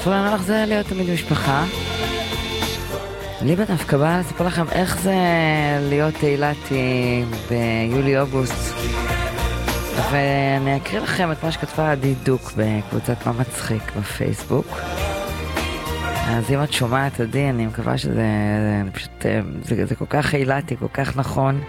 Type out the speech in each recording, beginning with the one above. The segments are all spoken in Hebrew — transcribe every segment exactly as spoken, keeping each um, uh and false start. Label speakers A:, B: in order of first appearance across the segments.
A: ספרו לנו איך זה להיות תמיד משפחה. אני בדווקא באה לספר לכם איך זה להיות אילתי ביולי-אוגוסט. ואני אקריא לכם את מה שכתבה עדי דוק בקבוצת מה מצחיק בפייסבוק. אז אם את שומעת עדי, אני מקווה שזה פשוט, זה, זה כל כך אילתי, כל כך נכון.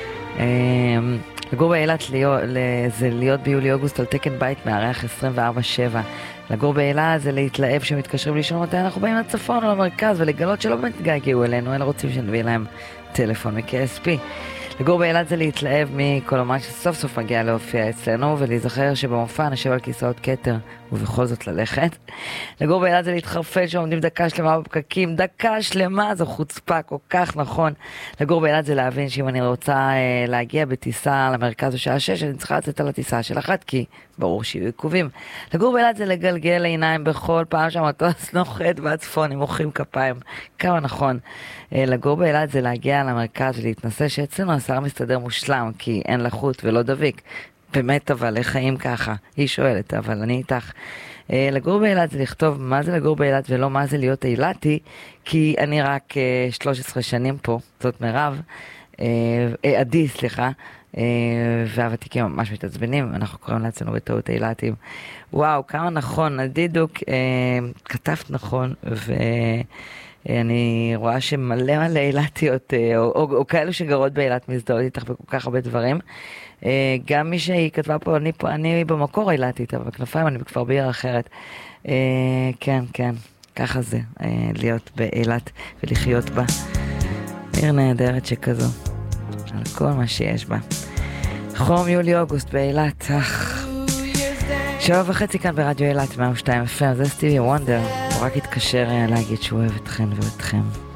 A: לגור באילת זה להיות ביולי-אוגוסט על תקן בית מארח עשרים וארבע שבע. לגור באילת זה להתלהב שמתקשרים לישון מתי אנחנו באים לצפון או למרכז ולגלות שלא באמת גייגו אלינו, אלא רוצים שנביא להם טלפון מ-קי אס פי. לגור באילת זה להתלהב מכל אומן שסוף סוף מגיע להופיע אצלנו ולהיזכר שבמופע נשב על כיסאות כתר ובכל זאת ללכת. לגור באילת זה להתחרפל שעומדים דקה שלמה בפקקים, דקה שלמה, זו חוצפה, כל כך נכון. לגור באילת זה להבין שאם אני רוצה אה, להגיע בטיסה למרכז בשעה שש, אני צריכה לצאת על הטיסה של אחת, כי ברור שיהיו עיכובים. לגור באילת זה לגלגל עיניים בכל פעם שהמטוס נוחת בצפון עם מוחאים כפיים. כמה נכון. אה, לגור באילת זה להגיע למרכז ולהתנסה שאצלנו השר מסתדר מושלם, כי אין לחוט ולא דביק. באמת, אבל איך חיים ככה? היא שואלת, אבל אני איתך. אה, לגור באילת זה לכתוב מה זה לגור באילת ולא מה זה להיות אילתי, כי אני רק אה, שלוש עשרה שנים פה, זאת מירב, אה, אה, עדי, סליחה, אה, והוותיקים ממש מתעצבנים, אנחנו קוראים לעצמנו בטעות אילתים. וואו, כמה נכון, עדי דוק, אה, כתבת נכון, ו... אני רואה שמלא מלא אילתיות, או, או, או כאלו שגרות באילת מזדהות איתך בכל כך הרבה דברים. גם מי שהיא כתבה פה, אני, פה, אני במקור אילתית, אבל בכנפיים אני בכפר בעיר אחרת. כן, כן, ככה זה, להיות באילת ולחיות בה. עיר נהדרת שכזו, על כל מה שיש בה. חום יולי-אוגוסט באילת, אך... שבע וחצי כאן ברדיו אילת, מאה ושתיים אף אם, זה סטיבי וונדר. הוא רק התקשר להגיד שהוא אוהב אתכן ואתכם.